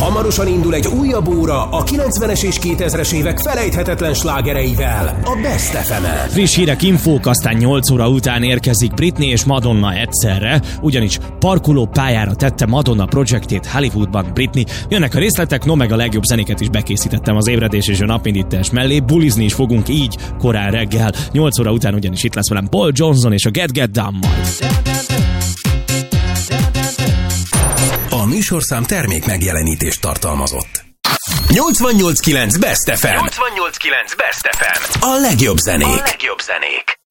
Hamarosan indul egy újabb óra a 90-es és 2000-es évek felejthetetlen slágereivel, a Best FM-en. Friss hírek, infók, aztán 8 óra után érkezik Britney és Madonna egyszerre, ugyanis parkoló pályára tette Madonna projektjét Hollywoodban Britney. Jönnek a részletek, no meg a legjobb zenéket is bekészítettem az ébredés és a napindítás mellé. Bulizni is fogunk így korán reggel. 8 óra után ugyanis itt lesz velem Paul Johnson és a Get Down majd. A műsorszám termék megjelenítést tartalmazott. 88.9 Best FM. 88.9 Best FM. A legjobb zenék.